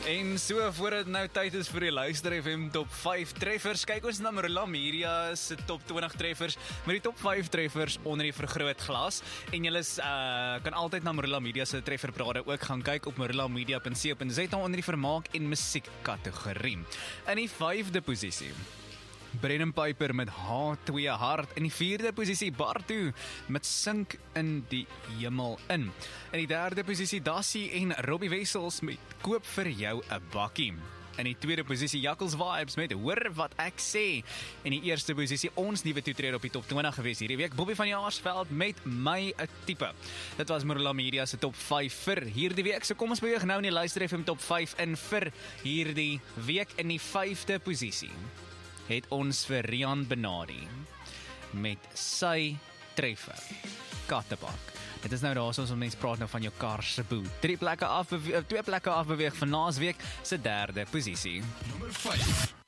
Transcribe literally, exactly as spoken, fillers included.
En so, voordat nou tyd is vir die Luister F M Top vyf treffers, kyk ons na Marula Media se Top twintig treffers, met die Top vyf treffers onder die vergrootglas. En julle uh, kan altyd na Marula Media se trefferparade ook gaan kyk op marula media punt co punt za onder die vermaak en musiek kategorie. In die vyfde posisie, Brennan Piper met H twee Hart. In die vierde posisie, Bartu met Sink in die Hemel in. In die derde posisie, Dassie en Robbie Wessels met Koop vir jou 'n bakkie. In die tweede posisie, Jackals Vibes met Hoor wat ek sê. In die eerste posisie, ons nuwe toetreder op die Top twintig gewees hierdie week, Bobby van Jaarsveld met My 'n Tipe. Dit was Marula Media se Top vyf vir hierdie week. So kom ons beweeg nou in die Luister F M Top vyf in vir hierdie week. In die vyfde posisie het ons vir Rian Benadi met sy treffer, Kattepak. Dit is nou daar soos om mense praat nou van jou kar se boel. Drie plekke afbeweeg, twee plekke afbeweeg van laasweek se derde posisie. Nommer vyf.